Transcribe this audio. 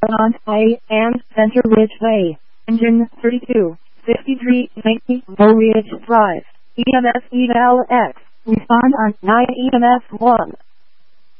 Belmont Way and Center Ridge Way. Engine 32, 5390 Low Ridge Drive. EMS Eval X. Respond on 9 EMS 1.